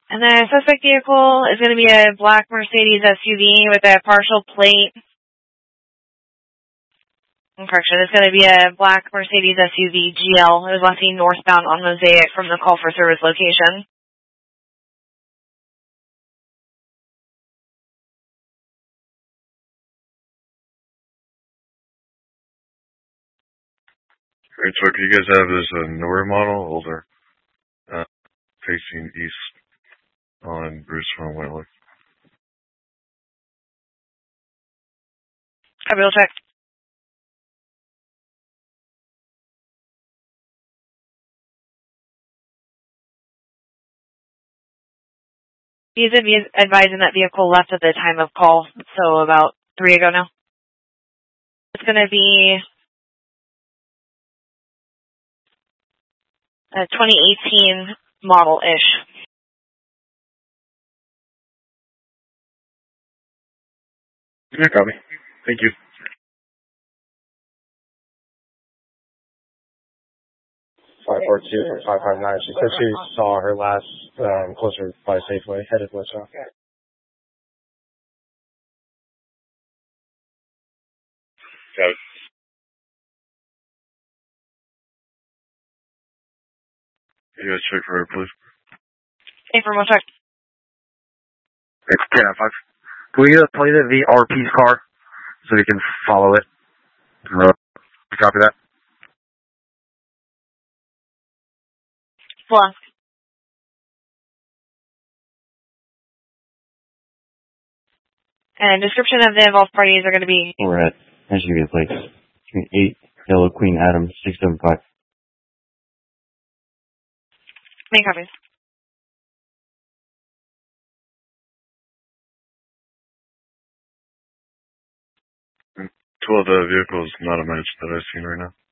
And the suspect vehicle is going to be a black Mercedes SUV with a partial plate. Correction, it's going to be a black Mercedes SUV GL. It was last seen northbound on Mosaic from the call for service location. Great, so what you guys have is a newer model, older, facing east on Bruce from Whitewood. I will check. He's advising that vehicle left at the time of call, so about 3 ago now. It's going to be a 2018 model-ish. Yeah, copy. Thank you. 542 559. She said she saw her last closer by Safeway, headed westbound. Got it. You guys check for her, please. Hey, for one check. It's 10-5. Can we play the VRP's car so we can follow it? Copy that. Flask. And description of the involved parties are going to be... We're at SUV plates. 8, Yellow Queen Adam, 675. Main copies. 2 of the vehicles not a match that I've seen right now.